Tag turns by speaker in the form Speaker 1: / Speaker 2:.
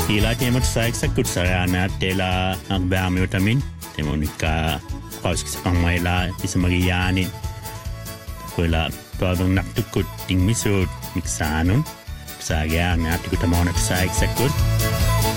Speaker 1: Ilati emot saiksakkut sarana tela akbaamiutamin temonika qauskisaqarmaila isamagiyaani kuila toadung naktukut tingmisut miksaanun saagiaami atikutamonak saiksakkut